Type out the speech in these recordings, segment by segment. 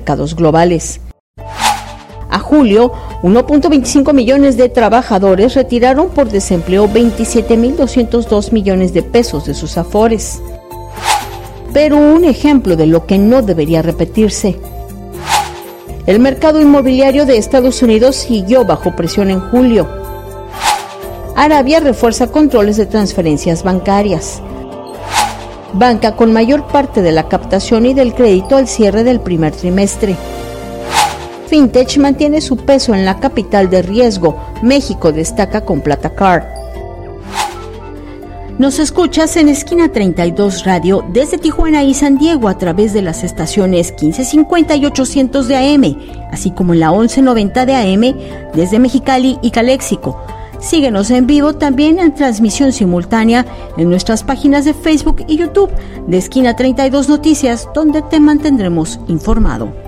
mercados globales. A julio, 1.25 millones de trabajadores retiraron por desempleo 27.202 millones de pesos de sus afores. Pero un ejemplo de lo que no debería repetirse. El mercado inmobiliario de Estados Unidos siguió bajo presión en julio. Arabia refuerza controles de transferencias bancarias. Banca con mayor parte de la captación y del crédito al cierre del primer trimestre. Fintech mantiene su peso en la capital de riesgo. México destaca con Plata-Card. Nos escuchas en Esquina 32 Radio desde Tijuana y San Diego a través de las estaciones 1550 y 800 de AM, así como en la 1190 de AM desde Mexicali y Caléxico. Síguenos en vivo también en transmisión simultánea en nuestras páginas de Facebook y YouTube de Esquina 32 Noticias, donde te mantendremos informado.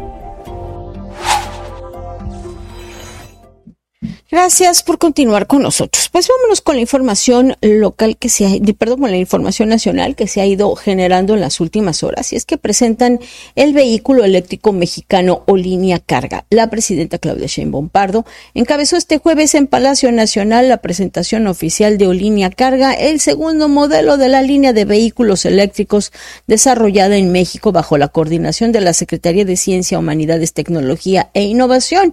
Gracias por continuar con nosotros. Pues vámonos con la información local con la información nacional que se ha ido generando en las últimas horas. Y es que presentan el vehículo eléctrico mexicano Olinía Carga. La presidenta Claudia Sheinbaum Pardo encabezó este jueves en Palacio Nacional la presentación oficial de Olinía Carga, el segundo modelo de la línea de vehículos eléctricos desarrollada en México bajo la coordinación de la Secretaría de Ciencia, Humanidades, Tecnología e Innovación.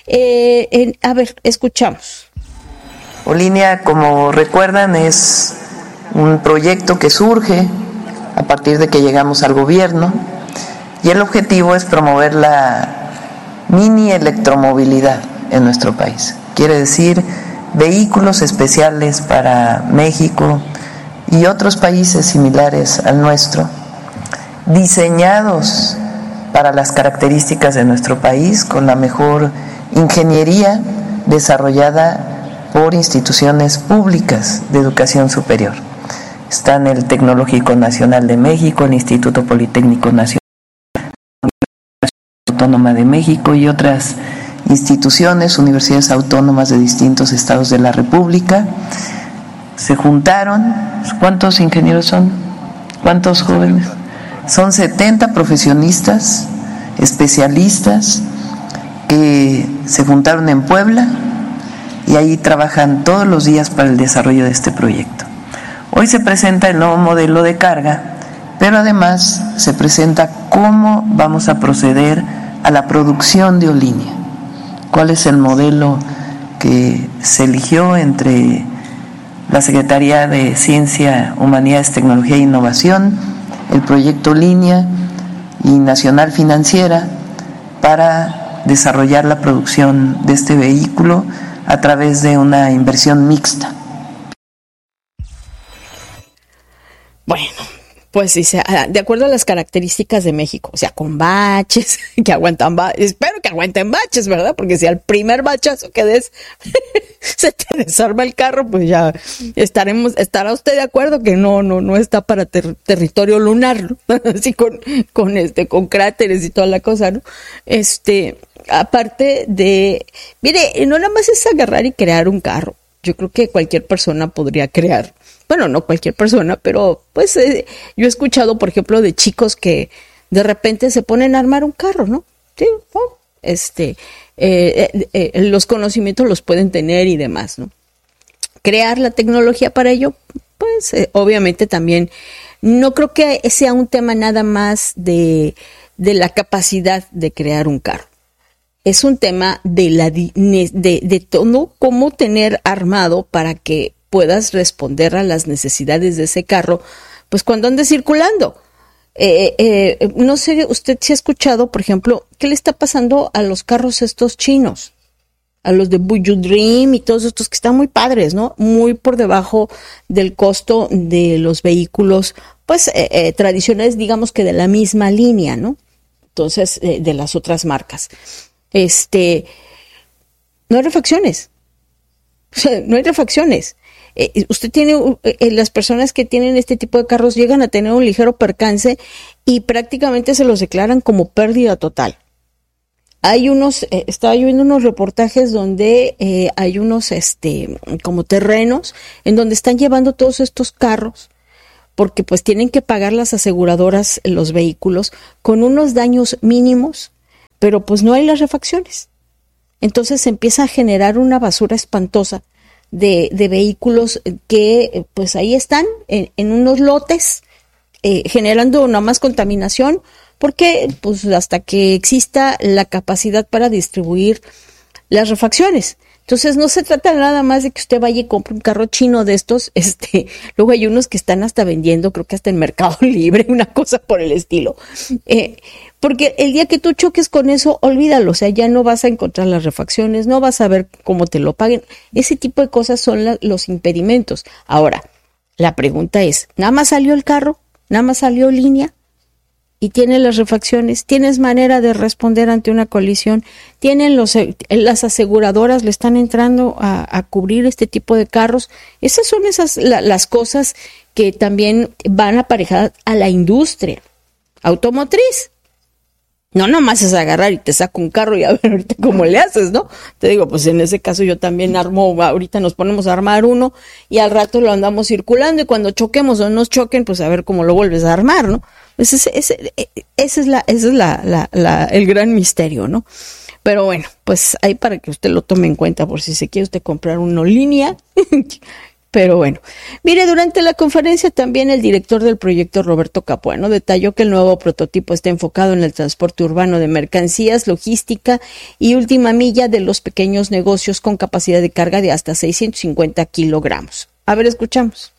Escuchamos. Olinía, como recuerdan, es un proyecto que surge a partir de que llegamos al gobierno y el objetivo es promover la mini electromovilidad en nuestro país. Quiere decir vehículos especiales para México y otros países similares al nuestro, diseñados para las características de nuestro país con la mejor ingeniería desarrollada por instituciones públicas de educación superior. Están el Tecnológico Nacional de México, el Instituto Politécnico Nacional, la Universidad Autónoma de México y otras instituciones, universidades autónomas de distintos estados de la República. Se juntaron, ¿cuántos ingenieros son? ¿Cuántos jóvenes? Son 70 profesionistas, especialistas, que se juntaron en Puebla y ahí trabajan todos los días para el desarrollo de este proyecto. Hoy se presenta el nuevo modelo de carga, pero además se presenta cómo vamos a proceder a la producción de Olinía. ¿Cuál es el modelo que se eligió entre la Secretaría de Ciencia, Humanidades, Tecnología e Innovación, el proyecto Olinía y Nacional Financiera para desarrollar la producción de este vehículo a través de una inversión mixta? Bueno, pues dice, de acuerdo a las características de México, o sea, con baches, que aguantan espero que aguanten baches, ¿verdad? Porque si al primer bachazo que des se te desarma el carro, pues ya estará usted de acuerdo que no está para territorio lunar, ¿no? Así con cráteres y toda la cosa, ¿no? Aparte de, mire, no nada más es agarrar y crear un carro. Yo creo que cualquier persona podría crear. Bueno, no cualquier persona, pero pues yo he escuchado, por ejemplo, de chicos que de repente se ponen a armar un carro, ¿no? Sí, los conocimientos los pueden tener y demás, ¿no? Crear la tecnología para ello, pues obviamente también no creo que sea un tema nada más de la capacidad de crear un carro. Es un tema de todo cómo tener armado para que puedas responder a las necesidades de ese carro, pues cuando ande circulando. No sé, usted si ha escuchado, por ejemplo, ¿qué le está pasando a los carros estos chinos? A los de Buyu Dream y todos estos que están muy padres, ¿no? Muy por debajo del costo de los vehículos, pues, tradicionales, digamos que de la misma línea, ¿no? Entonces, de las otras marcas. No hay refacciones. O sea, no hay refacciones. Usted tiene, las personas que tienen este tipo de carros llegan a tener un ligero percance y prácticamente se los declaran como pérdida total. Hay estaba yo viendo unos reportajes donde hay unos, como terrenos en donde están llevando todos estos carros porque pues tienen que pagar las aseguradoras los vehículos con unos daños mínimos pero pues no hay las refacciones. Entonces se empieza a generar una basura espantosa de vehículos que pues ahí están en unos lotes, generando nada más contaminación, porque pues hasta que exista la capacidad para distribuir las refacciones. Entonces no se trata nada más de que usted vaya y compre un carro chino de estos, luego hay unos que están hasta vendiendo, creo que hasta en Mercado Libre, una cosa por el estilo, porque el día que tú choques con eso, olvídalo, o sea, ya no vas a encontrar las refacciones, no vas a ver cómo te lo paguen, ese tipo de cosas son los impedimentos. Ahora, la pregunta es, ¿nada más salió el carro? ¿Nada más salió línea? Y tiene las refacciones, tienes manera de responder ante una colisión, tienen las aseguradoras le están entrando a cubrir este tipo de carros. Esas son las cosas que también van aparejadas a la industria automotriz. No nomás es agarrar y te saco un carro y a ver ahorita cómo le haces, ¿no? Te digo, pues en ese caso yo también ahorita nos ponemos a armar uno y al rato lo andamos circulando y cuando choquemos o nos choquen, pues a ver cómo lo vuelves a armar, ¿no? Pues ese es el gran misterio, ¿no? Pero bueno, pues ahí para que usted lo tome en cuenta por si se quiere usted comprar uno línea. Pero bueno, mire, durante la conferencia también el director del proyecto, Roberto Capuano, detalló que el nuevo prototipo está enfocado en el transporte urbano de mercancías, logística y última milla de los pequeños negocios con capacidad de carga de hasta 650 kilogramos. A ver, escuchamos.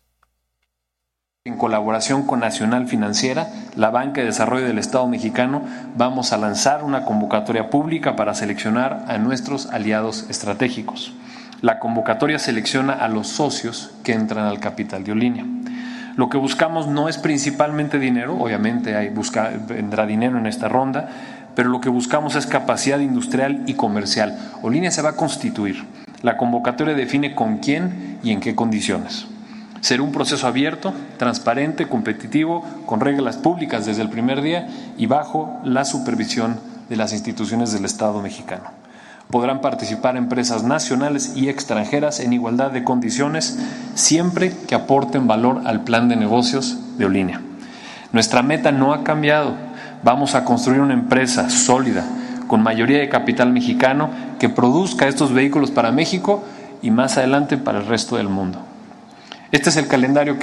En colaboración con Nacional Financiera, la Banca de Desarrollo del Estado Mexicano, vamos a lanzar una convocatoria pública para seleccionar a nuestros aliados estratégicos. La convocatoria selecciona a los socios que entran al capital de Olinea. Lo que buscamos no es principalmente dinero, obviamente vendrá dinero en esta ronda, pero lo que buscamos es capacidad industrial y comercial. Olinea se va a constituir. La convocatoria define con quién y en qué condiciones. Será un proceso abierto, transparente, competitivo, con reglas públicas desde el primer día y bajo la supervisión de las instituciones del Estado mexicano. Podrán participar empresas nacionales y extranjeras en igualdad de condiciones, siempre que aporten valor al plan de negocios de Olinea. Nuestra meta no ha cambiado. Vamos a construir una empresa sólida, con mayoría de capital mexicano, que produzca estos vehículos para México y más adelante para el resto del mundo. Este es el calendario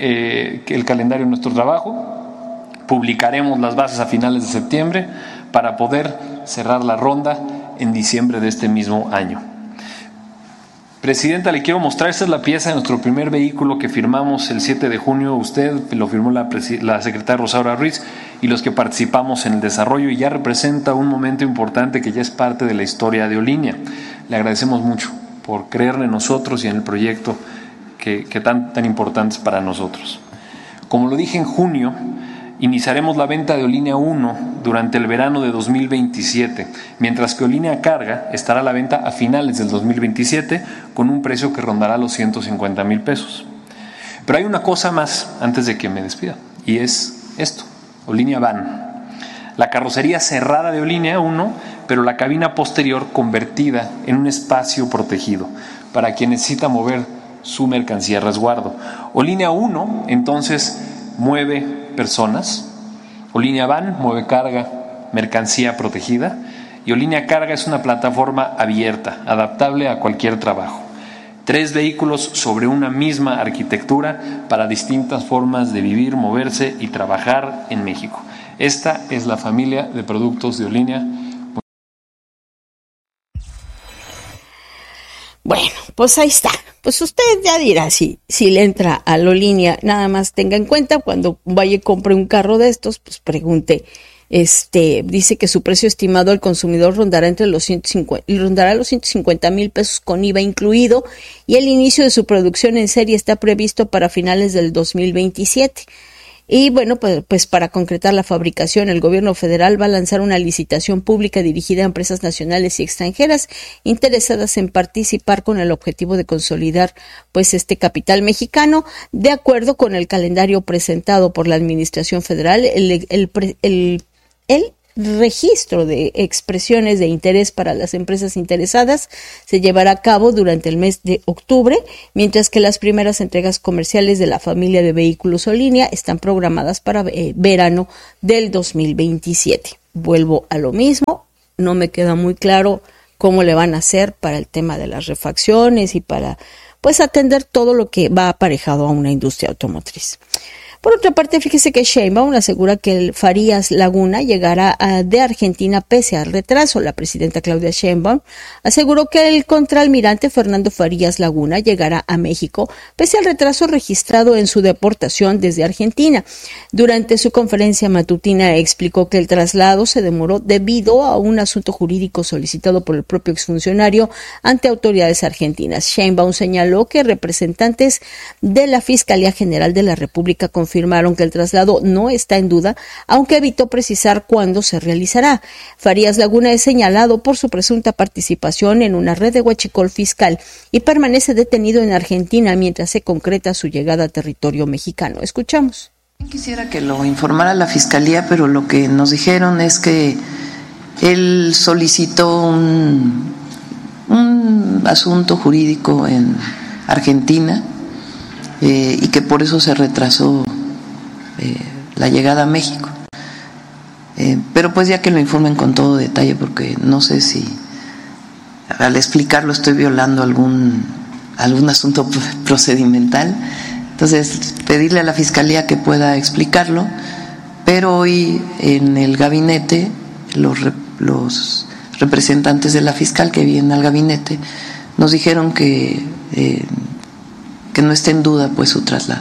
de nuestro trabajo. Publicaremos las bases a finales de septiembre para poder cerrar la ronda en diciembre de este mismo año. Presidenta, le quiero mostrar, esta es la pieza de nuestro primer vehículo que firmamos el 7 de junio, usted lo firmó la secretaria Rosaura Ruiz y los que participamos en el desarrollo, y ya representa un momento importante que ya es parte de la historia de Olinea. Le agradecemos mucho por creer en nosotros y en el proyecto que tan importantes para nosotros. Como lo dije en junio, iniciaremos la venta de Olinea 1 durante el verano de 2027, mientras que Olinea Carga estará a la venta a finales del 2027 con un precio que rondará los 150,000 pesos. Pero hay una cosa más antes de que me despida, y es esto, Olinea Van. La carrocería cerrada de Olinea 1, pero la cabina posterior convertida en un espacio protegido para quien necesita mover su mercancía a resguardo. Olinea 1 entonces mueve personas, Olinea Van mueve carga, mercancía protegida, y Olinea Carga es una plataforma abierta, adaptable a cualquier trabajo. 3 vehículos sobre una misma arquitectura para distintas formas de vivir, moverse y trabajar en México. Esta es la familia de productos de Olinea. Bueno, pues ahí está. Pues usted ya dirá si le entra a la Olinea. Nada más tenga en cuenta cuando vaya y compre un carro de estos, pues pregunte. Dice que su precio estimado al consumidor rondará los 150,000 pesos con IVA incluido, y el inicio de su producción en serie está previsto para finales del 2027. Y bueno, pues para concretar la fabricación, el gobierno federal va a lanzar una licitación pública dirigida a empresas nacionales y extranjeras interesadas en participar con el objetivo de consolidar pues este capital mexicano. De acuerdo con el calendario presentado por la Administración Federal, el registro de expresiones de interés para las empresas interesadas se llevará a cabo durante el mes de octubre, mientras que las primeras entregas comerciales de la familia de vehículos en línea están programadas para verano del 2027. Vuelvo a lo mismo, no me queda muy claro cómo le van a hacer para el tema de las refacciones y para pues atender todo lo que va aparejado a una industria automotriz. Por otra parte, fíjese que Sheinbaum asegura que el Farías Laguna llegará de Argentina pese al retraso. La presidenta Claudia Sheinbaum aseguró que el contraalmirante Fernando Farías Laguna llegará a México pese al retraso registrado en su deportación desde Argentina. Durante su conferencia matutina explicó que el traslado se demoró debido a un asunto jurídico solicitado por el propio exfuncionario ante autoridades argentinas. Sheinbaum señaló que representantes de la Fiscalía General de la República confirmaron que el traslado no está en duda, aunque evitó precisar cuándo se realizará. Farías Laguna es señalado por su presunta participación en una red de huachicol fiscal y permanece detenido en Argentina mientras se concreta su llegada a territorio mexicano. Escuchamos. Quisiera que lo informara la Fiscalía, pero lo que nos dijeron es que él solicitó un asunto jurídico en Argentina y que por eso se retrasó la llegada a México. Pero pues ya que lo informen con todo detalle, porque no sé si al explicarlo estoy violando algún asunto procedimental. Entonces, pedirle a la Fiscalía que pueda explicarlo, pero hoy en el gabinete, los representantes de la fiscal que vienen al gabinete nos dijeron que no esté en duda pues su traslado.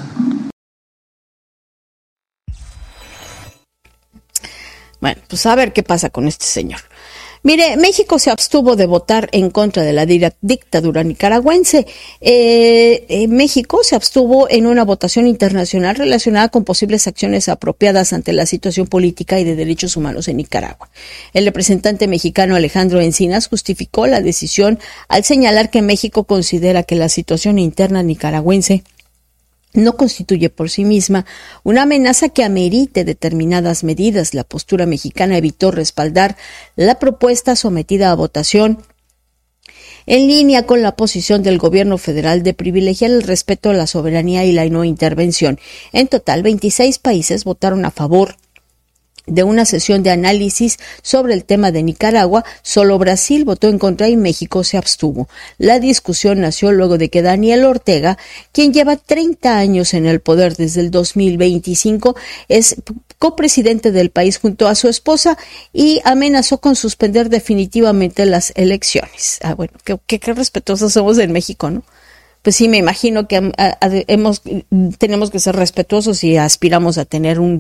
Bueno, pues a ver qué pasa con este señor. Mire, México se abstuvo de votar en contra de la dictadura nicaragüense. México se abstuvo en una votación internacional relacionada con posibles acciones apropiadas ante la situación política y de derechos humanos en Nicaragua. El representante mexicano Alejandro Encinas justificó la decisión al señalar que México considera que la situación interna nicaragüense no constituye por sí misma una amenaza que amerite determinadas medidas. La postura mexicana evitó respaldar la propuesta sometida a votación en línea con la posición del gobierno federal de privilegiar el respeto a la soberanía y la no intervención. En total, 26 países votaron a favor de una sesión de análisis sobre el tema de Nicaragua. Solo Brasil votó en contra y México se abstuvo. La discusión nació luego de que Daniel Ortega, quien lleva 30 años en el poder desde el 2025, es copresidente del país junto a su esposa y amenazó con suspender definitivamente las elecciones. Bueno, qué respetuosos somos en México, ¿no? Pues sí, me imagino que tenemos que ser respetuosos y aspiramos a tener un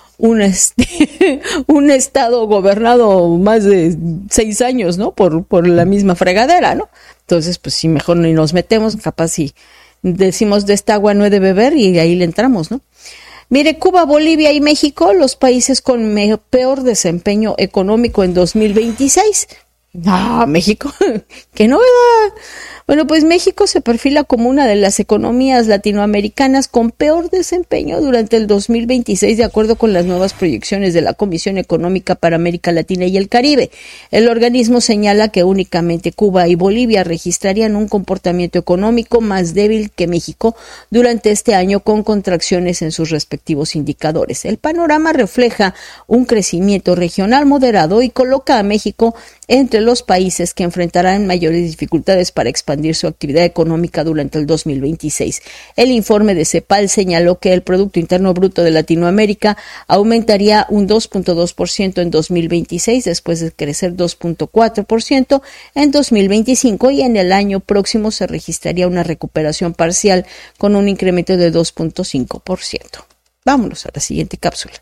estado gobernado más de 6 años, ¿no? Por la misma fregadera, ¿no? Entonces, pues sí, mejor ni nos metemos, capaz si decimos de esta agua no he de beber y ahí le entramos, ¿no? Mire, Cuba, Bolivia y México, los países con peor desempeño económico en 2026. No, México, qué novedad. Bueno, pues México se perfila como una de las economías latinoamericanas con peor desempeño durante el 2026, de acuerdo con las nuevas proyecciones de la Comisión Económica para América Latina y el Caribe. El organismo señala que únicamente Cuba y Bolivia registrarían un comportamiento económico más débil que México durante este año, con contracciones en sus respectivos indicadores. El panorama refleja un crecimiento regional moderado y coloca a México entre los países que enfrentarán mayores dificultades para expandir su actividad económica durante el 2026. El informe de CEPAL señaló que el Producto Interno Bruto de Latinoamérica aumentaría un 2.2% en 2026, después de crecer 2.4% en 2025, y en el año próximo se registraría una recuperación parcial con un incremento de 2.5%. Vámonos a la siguiente cápsula.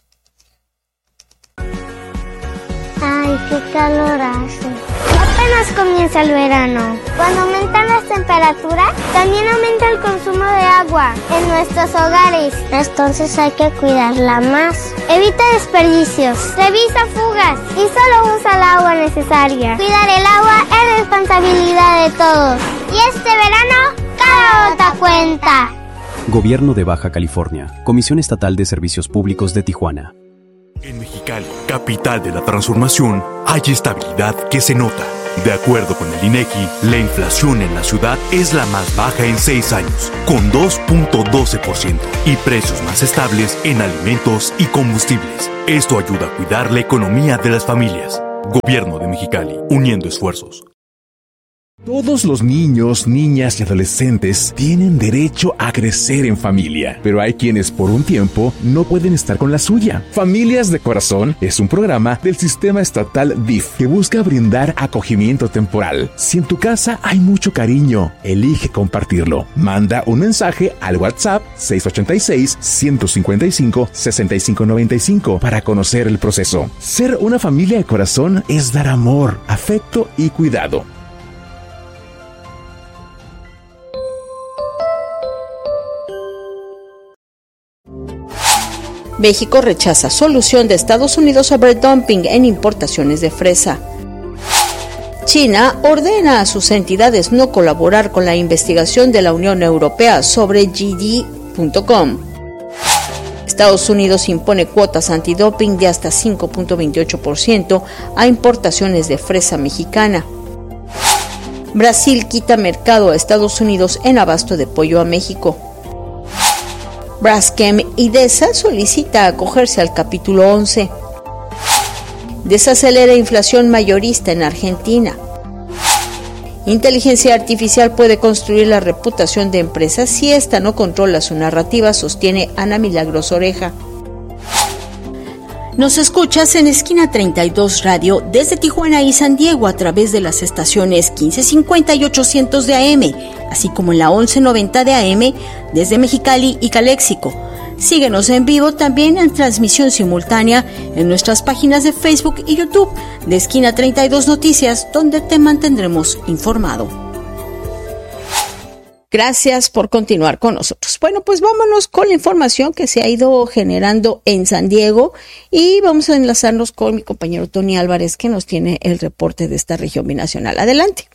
Ay, qué calor hace. Apenas comienza el verano. Cuando aumentan las temperaturas, también aumenta el consumo de agua en nuestros hogares. Entonces hay que cuidarla más. Evita desperdicios, revisa fugas y solo usa el agua necesaria. Cuidar el agua es responsabilidad de todos. Y este verano, cada gota cuenta. Gobierno de Baja California, Comisión Estatal de Servicios Públicos de Tijuana. En Mexicali, capital de la transformación, hay estabilidad que se nota. De acuerdo con el INEGI, la inflación en la ciudad es la más baja en 6 años, con 2.12%, y precios más estables en alimentos y combustibles. Esto ayuda a cuidar la economía de las familias. Gobierno de Mexicali, uniendo esfuerzos. Todos los niños, niñas y adolescentes tienen derecho a crecer en familia, pero hay quienes por un tiempo no pueden estar con la suya. Familias de Corazón es un programa del Sistema Estatal DIF que busca brindar acogimiento temporal. Si en tu casa hay mucho cariño, elige compartirlo. Manda un mensaje al WhatsApp 686-155-6595 para conocer el proceso. Ser una familia de corazón es dar amor, afecto y cuidado. México rechaza solución de Estados Unidos sobre dumping en importaciones de fresa. China ordena a sus entidades no colaborar con la investigación de la Unión Europea sobre JD.com. Estados Unidos impone cuotas antidoping de hasta 5.28% a importaciones de fresa mexicana. Brasil quita mercado a Estados Unidos en abasto de pollo a México. Braskem y DESA solicita acogerse al capítulo 11. Desacelera inflación mayorista en Argentina. Inteligencia artificial puede construir la reputación de empresas si ésta no controla su narrativa, sostiene Ana Milagros Oreja. Nos escuchas en Esquina 32 Radio desde Tijuana y San Diego a través de las estaciones 1550 y 800 de AM, así como en la 1190 de AM desde Mexicali y Caléxico. Síguenos en vivo también en transmisión simultánea en nuestras páginas de Facebook y YouTube de Esquina 32 Noticias, donde te mantendremos informado. Gracias por continuar con nosotros. Bueno, pues vámonos con la información que se ha ido generando en San Diego y vamos a enlazarnos con mi compañero Tony Álvarez, que nos tiene el reporte de esta región binacional. Adelante.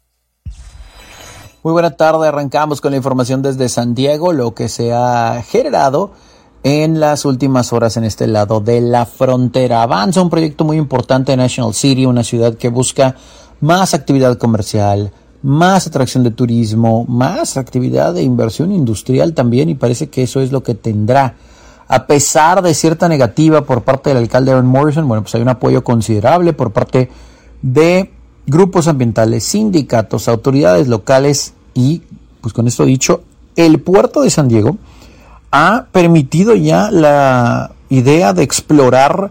Muy buena tarde, arrancamos con la información desde San Diego, lo que se ha generado en las últimas horas en este lado de la frontera. Avanza un proyecto muy importante en National City, una ciudad que busca más actividad comercial, más atracción de turismo, más actividad de inversión industrial también, y parece que eso es lo que tendrá. A pesar de cierta negativa por parte del alcalde Aaron Morrison, bueno, pues hay un apoyo considerable por parte de grupos ambientales, sindicatos, autoridades locales y, pues con esto dicho, el puerto de San Diego ha permitido ya la idea de explorar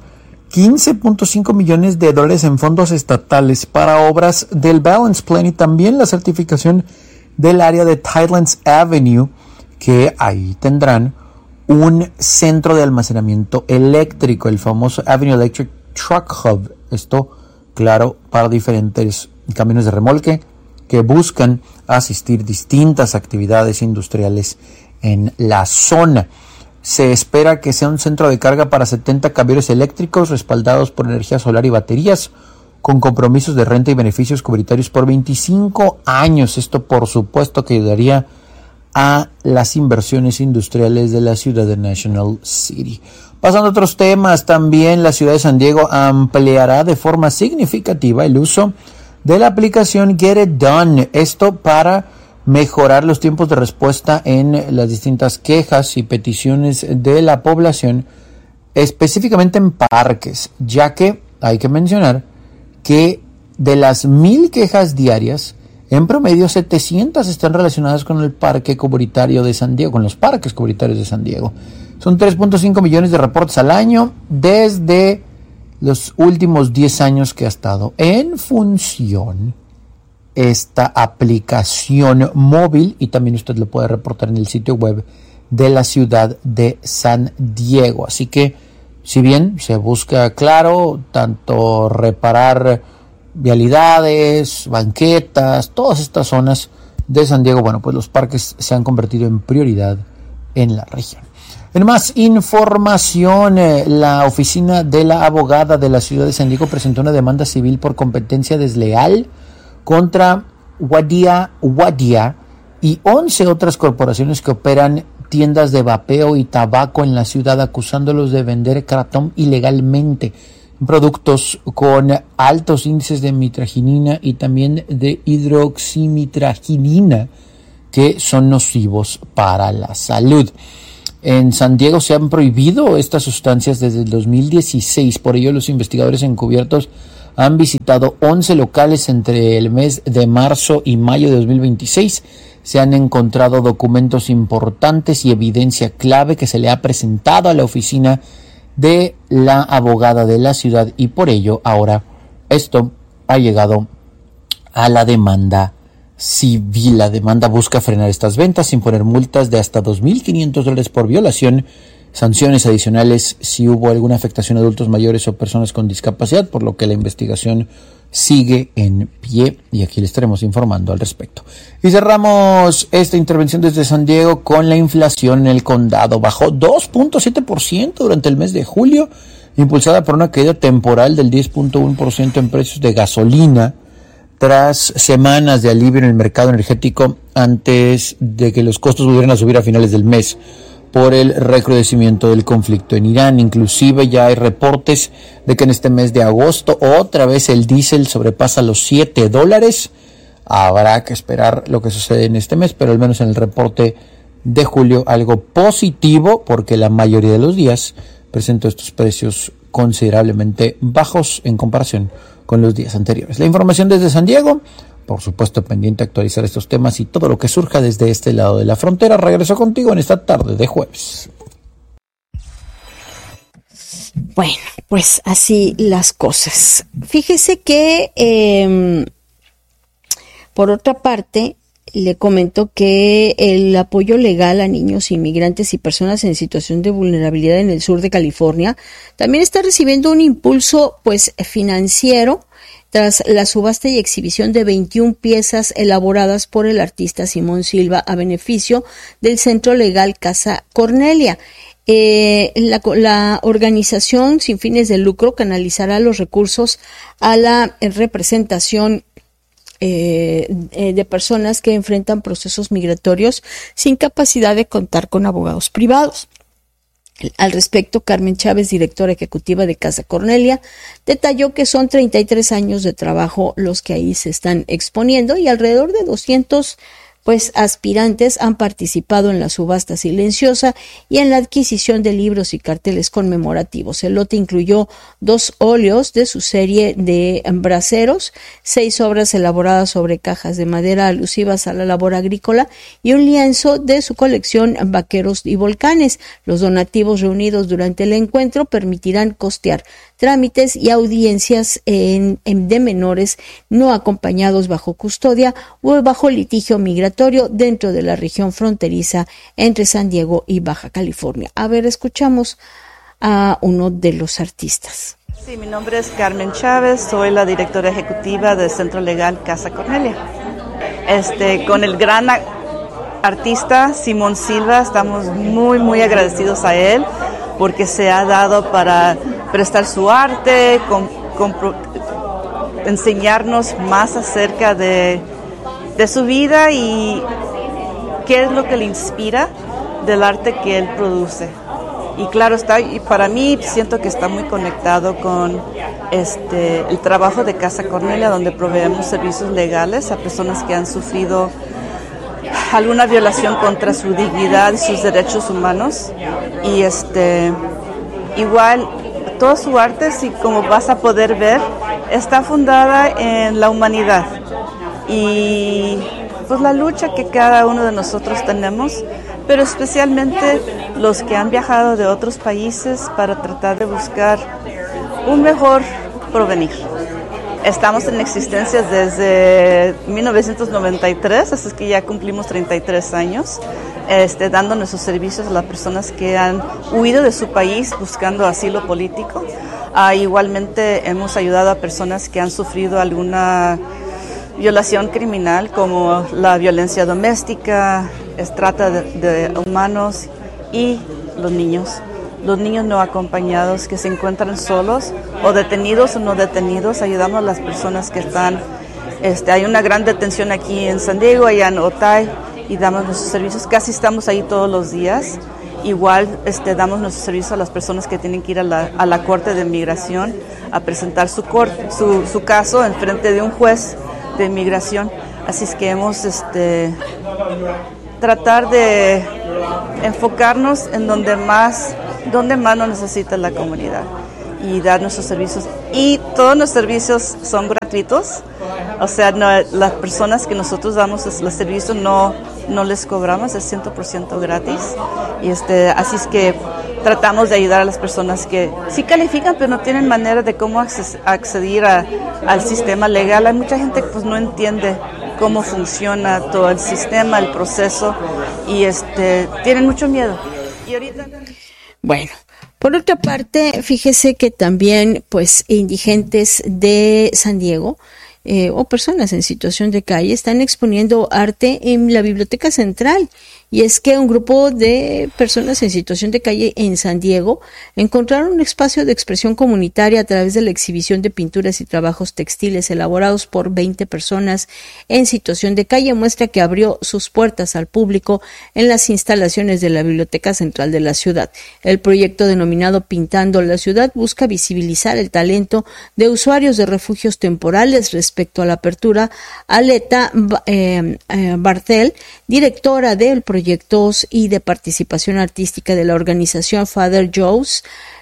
$15.5 millones en fondos estatales para obras del Balance Plan y también la certificación del área de Tidelands Avenue, que ahí tendrán un centro de almacenamiento eléctrico, el famoso Avenue Electric Truck Hub. Esto, claro, para diferentes camiones de remolque que buscan asistir distintas actividades industriales en la zona. Se espera que sea un centro de carga para 70 camiones eléctricos respaldados por energía solar y baterías, con compromisos de renta y beneficios comunitarios por 25 años. Esto, por supuesto, que ayudaría a las inversiones industriales de la ciudad de National City. Pasando a otros temas, también la ciudad de San Diego ampliará de forma significativa el uso de la aplicación Get It Done. Esto para mejorar los tiempos de respuesta en las distintas quejas y peticiones de la población, específicamente en parques, ya que hay que mencionar que de las 1,000 quejas diarias, en promedio 700 están relacionadas con el parque comunitario de San Diego, con los parques comunitarios de San Diego. Son 3.5 millones de reportes al año desde los últimos 10 años que ha estado en función esta aplicación móvil, y también usted lo puede reportar en el sitio web de la ciudad de San Diego. Así que, si bien se busca, claro, tanto reparar vialidades, banquetas, todas estas zonas de San Diego, bueno, pues los parques se han convertido en prioridad en la región. En más información, la oficina de la abogada de la ciudad de San Diego presentó una demanda civil por competencia desleal contra Wadia y 11 otras corporaciones que operan tiendas de vapeo y tabaco en la ciudad, acusándolos de vender cratón ilegalmente. productos con altos índices de mitragynina y también de hidroximitragynina que son nocivos para la salud. En San Diego se han prohibido estas sustancias desde el 2016, por ello los investigadores encubiertos han visitado 11 locales entre el mes de marzo y mayo de 2026. Se han encontrado documentos importantes y evidencia clave que se le ha presentado a la oficina de la abogada de la ciudad y por ello ahora esto ha llegado a la demanda civil. La demanda busca frenar estas ventas, imponer multas de hasta $2,500 por violación, sanciones adicionales si hubo alguna afectación a adultos mayores o personas con discapacidad, por lo que la investigación sigue en pie y aquí le estaremos informando al respecto. Y cerramos esta intervención desde San Diego con la inflación en el condado. Bajó 2.7% durante el mes de julio, impulsada por una caída temporal del 10.1% en precios de gasolina, tras semanas de alivio en el mercado energético antes de que los costos volvieran a subir a finales del mes por el recrudecimiento del conflicto en Irán. Inclusive ya hay reportes de que en este mes de agosto otra vez el diésel sobrepasa los $7. Habrá que esperar lo que sucede en este mes, pero al menos en el reporte de julio algo positivo, porque la mayoría de los días presentó estos precios considerablemente bajos en comparación con los días anteriores. La información desde San Diego, por supuesto pendiente a actualizar estos temas y todo lo que surja desde este lado de la frontera. Regreso contigo en esta tarde de jueves. Bueno, pues así las cosas. Fíjese que, por otra parte, le comento que el apoyo legal a niños inmigrantes y personas en situación de vulnerabilidad en el sur de California también está recibiendo un impulso, pues, financiero tras la subasta y exhibición de 21 piezas elaboradas por el artista Simón Silva a beneficio del Centro Legal Casa Cornelia. La organización sin fines de lucro canalizará los recursos a la representación de personas que enfrentan procesos migratorios sin capacidad de contar con abogados privados. Al respecto, Carmen Chávez, directora ejecutiva de Casa Cornelia, detalló que son 33 años de trabajo los que ahí se están exponiendo y alrededor de 200 aspirantes han participado en la subasta silenciosa y en la adquisición de libros y carteles conmemorativos. El lote incluyó 2 óleos de su serie de braseros, 6 obras elaboradas sobre cajas de madera alusivas a la labor agrícola y un lienzo de su colección Vaqueros y Volcanes. Los donativos reunidos durante el encuentro permitirán costear trámites y audiencias de menores no acompañados bajo custodia o bajo litigio migratorio dentro de la región fronteriza entre San Diego y Baja California. A ver, escuchamos a uno de los artistas. Sí, mi nombre es Carmen Chávez, soy la directora ejecutiva del Centro Legal Casa Cornelia. Con el gran artista Simón Silva estamos muy agradecidos a él porque se ha dado para prestar su arte, enseñarnos más acerca de su vida y qué es lo que le inspira del arte que él produce. Y claro está, y para mí siento que está muy conectado con el trabajo de Casa Cornelia, donde proveemos servicios legales a personas que han sufrido alguna violación contra su dignidad y sus derechos humanos. Y igual toda su arte, sí, como vas a poder ver, está fundada en la humanidad y pues la lucha que cada uno de nosotros tenemos, pero especialmente los que han viajado de otros países para tratar de buscar un mejor porvenir. Estamos en existencia desde 1993, así es que ya cumplimos 33 años, dando nuestros servicios a las personas que han huido de su país buscando asilo político. Igualmente hemos ayudado a personas que han sufrido alguna violación criminal, como la violencia doméstica, trata de humanos y los niños no acompañados que se encuentran solos o detenidos o no detenidos. Ayudamos a las personas que están, hay una gran detención aquí en San Diego, allá en Otay, y damos nuestros servicios. Casi estamos ahí todos los días Igual damos nuestro servicio a las personas que tienen que ir a la Corte de Migración a presentar su caso en frente de un juez de inmigración. Así es que hemos tratar de enfocarnos en donde más nos necesita la comunidad y dar nuestros servicios. Y todos los servicios son gratuitos, o sea, las personas que nosotros damos los servicios no les cobramos, es 100% gratis. Y así es que tratamos de ayudar a las personas que sí califican, pero no tienen manera de cómo acceder al sistema legal. Hay mucha gente que pues no entiende cómo funciona todo el sistema, el proceso, y tienen mucho miedo. Y ahorita... Bueno, por otra parte, fíjese que también, pues, indigentes de San Diego o personas en situación de calle están exponiendo arte en la Biblioteca Central. Y es que un grupo de personas en situación de calle en San Diego encontraron un espacio de expresión comunitaria a través de la exhibición de pinturas y trabajos textiles elaborados por 20 personas en situación de calle. Muestra que abrió sus puertas al público en las instalaciones de la Biblioteca Central de la ciudad. El proyecto denominado Pintando la Ciudad busca visibilizar el talento de usuarios de refugios temporales. Respecto a la apertura, Aleta Bartel, directora del proyectos y de participación artística de la organización Father Joe's,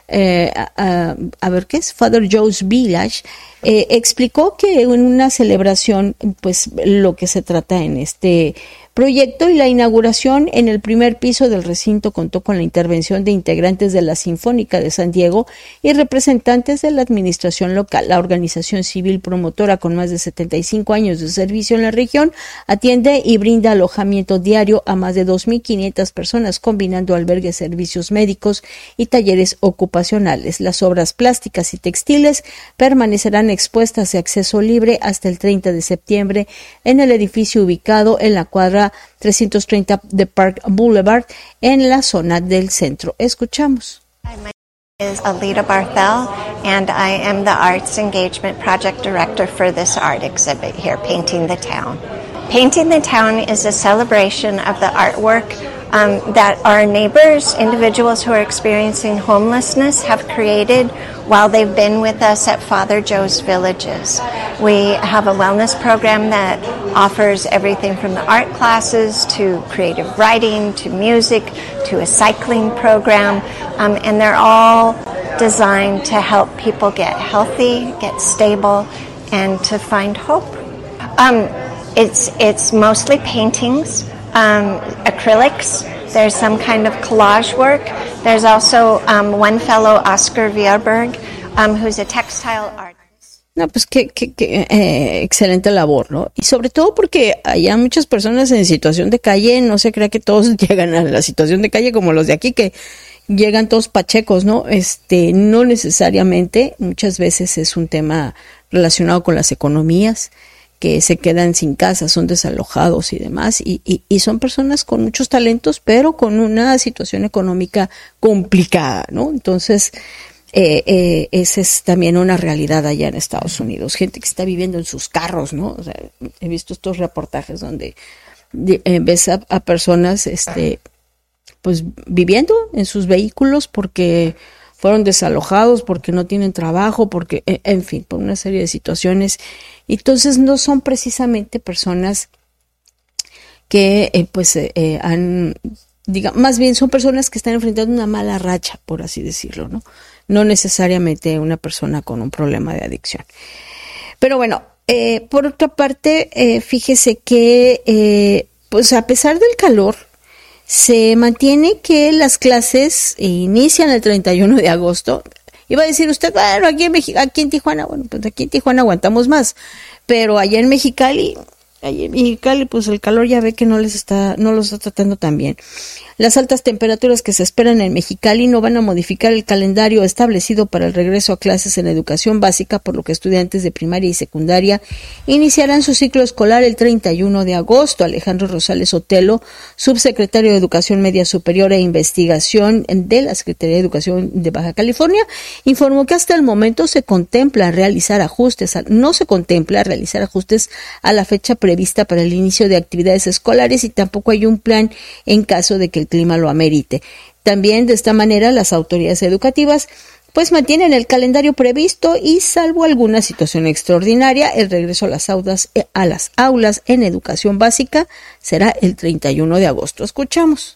Father Joe's Village, explicó que en una celebración, pues lo que se trata en este proyecto y la inauguración en el primer piso del recinto contó con la intervención de integrantes de la Sinfónica de San Diego y representantes de la administración local. La organización civil promotora, con más de 75 años de servicio en la región, atiende y brinda alojamiento diario a más de 2,500 personas, combinando albergues, servicios médicos y talleres ocupacionales. Las obras plásticas y textiles permanecerán expuestas de acceso libre hasta el 30 de septiembre en el edificio ubicado en la cuadra 330 de Park Boulevard en la zona del centro. Escuchamos. My name is Alita Barthel, and I am the Arts Engagement Project Director for this art exhibit here, Painting the Town. Painting the Town is a celebration of the artwork that our neighbors, individuals who are experiencing homelessness, have created while they've been with us at Father Joe's Villages. We have a wellness program that offers everything from the art classes to creative writing to music to a cycling program, and they're all designed to help people get healthy, get stable, and to find hope. It's mostly paintings, acrylics. There's some kind of collage work. There's also one fellow, Oscar Vierberg, who's a textile artist. No, pues qué excelente labor, ¿no? Y sobre todo porque hay muchas personas en situación de calle, no se crea que todos llegan a la situación de calle como los de aquí, que llegan todos pachecos, ¿no? No necesariamente, muchas veces es un tema relacionado con las economías, que se quedan sin casa, son desalojados y demás, y son personas con muchos talentos, pero con una situación económica complicada, ¿no? Entonces, esa es también una realidad allá en Estados Unidos. Gente que está viviendo en sus carros, ¿no? O sea, he visto estos reportajes donde ves a personas, pues viviendo en sus vehículos porque fueron desalojados, porque no tienen trabajo, porque, en fin, por una serie de situaciones. Entonces no son precisamente personas que más bien son personas que están enfrentando una mala racha, por así decirlo, ¿no? No necesariamente una persona con un problema de adicción. Pero bueno, por otra parte, fíjese que pues a pesar del calor, se mantiene que las clases inician el 31 de agosto. Iba a decir usted, bueno, aquí en Tijuana, bueno, pues aquí en Tijuana aguantamos más, pero allá en Mexicali, pues el calor ya ve que no los está tratando tan bien. Las altas temperaturas que se esperan en Mexicali no van a modificar el calendario establecido para el regreso a clases en educación básica, por lo que estudiantes de primaria y secundaria iniciarán su ciclo escolar el 31 de agosto. Alejandro Rosales Otelo, subsecretario de Educación Media Superior e Investigación de la Secretaría de Educación de Baja California, informó que hasta el momento no se contempla realizar ajustes a la fecha prevista prevista para el inicio de actividades escolares y tampoco hay un plan en caso de que el clima lo amerite. También de esta manera las autoridades educativas pues mantienen el calendario previsto y salvo alguna situación extraordinaria, el regreso a las aulas en educación básica será el 31 de agosto. Escuchamos.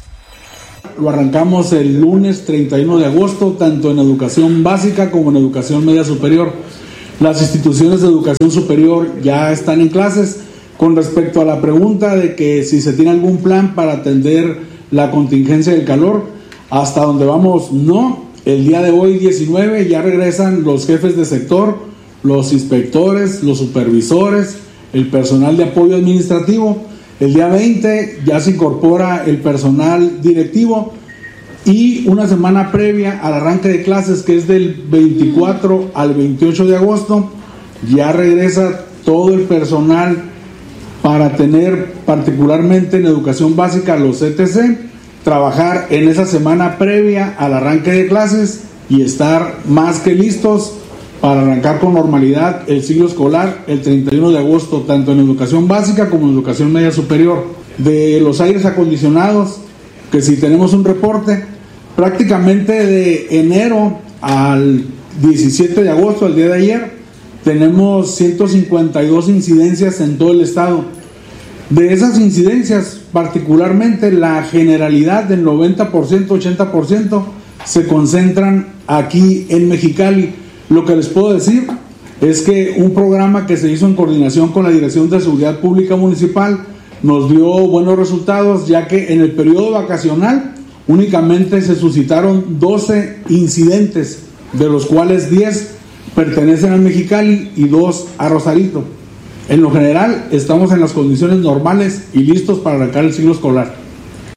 Lo arrancamos el lunes 31 de agosto, tanto en educación básica como en educación media superior. Las instituciones de educación superior ya están en clases. Con respecto a la pregunta de que si se tiene algún plan para atender la contingencia del calor, hasta donde vamos, no. El día de hoy, 19, ya regresan los jefes de sector, los inspectores, los supervisores, el personal de apoyo administrativo. El día 20 ya se incorpora el personal directivo y una semana previa al arranque de clases, que es del 24 al 28 de agosto, ya regresa todo el personal para tener, particularmente en educación básica, los ETC, trabajar en esa semana previa al arranque de clases y estar más que listos para arrancar con normalidad el ciclo escolar el 31 de agosto, tanto en educación básica como en educación media superior. De los aires acondicionados, que si tenemos un reporte, prácticamente de enero al 17 de agosto, al día de ayer, tenemos 152 incidencias en todo el estado. De esas incidencias, particularmente la generalidad del 90%, 80%, se concentran aquí en Mexicali. Lo que les puedo decir es que un programa que se hizo en coordinación con la Dirección de Seguridad Pública Municipal nos dio buenos resultados, ya que en el periodo vacacional únicamente se suscitaron 12 incidentes, de los cuales 10 pertenecen a Mexicali y 2 a Rosarito. En lo general, estamos en las condiciones normales y listos para arrancar el ciclo escolar.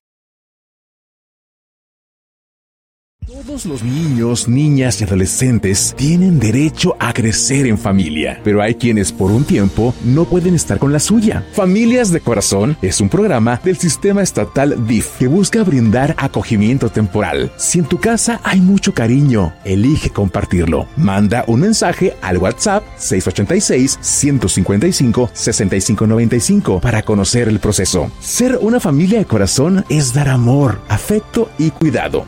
Todos los niños, niñas y adolescentes tienen derecho a crecer en familia, pero hay quienes por un tiempo no pueden estar con la suya. Familias de Corazón es un programa del sistema estatal DIF que busca brindar acogimiento temporal. Si en tu casa hay mucho cariño, elige compartirlo. Manda un mensaje al WhatsApp 686-155-6595 para conocer el proceso. Ser una familia de corazón es dar amor, afecto y cuidado.